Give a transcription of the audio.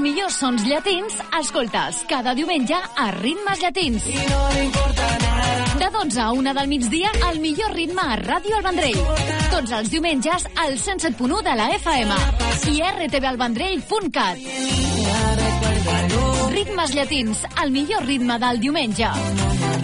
millors sons llatins, escoltes cada diumenge a Ritmes Llatins. De 12 a 1 del migdia, el millor ritme a Ràdio El Vendrell. Tots els diumenges al 107.1 de la FM i rtvalvendrell.cat. Ritmes Llatins, el millor ritme del diumenge.